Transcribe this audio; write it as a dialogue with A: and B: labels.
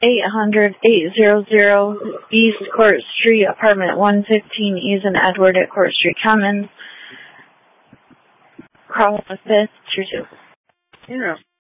A: 800-800 East Court Street, apartment 115, East and Edward at Court Street Commons. Call the 5th, 2.